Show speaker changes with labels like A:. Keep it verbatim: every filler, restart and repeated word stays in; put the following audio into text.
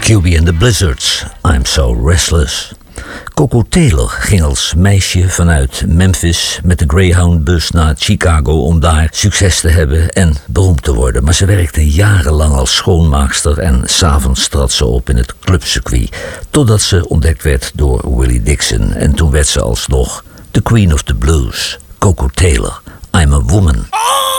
A: Q B and the Blizzards, I'm So Restless. Coco Taylor ging als meisje vanuit Memphis met de Greyhound-bus naar Chicago om daar succes te hebben en beroemd te worden. Maar ze werkte jarenlang als schoonmaakster en 's avonds trad ze op in het clubcircuit. Totdat ze ontdekt werd door Willie Dixon. En toen werd ze alsnog de Queen of the Blues, Coco Taylor, I'm a Woman.
B: Oh!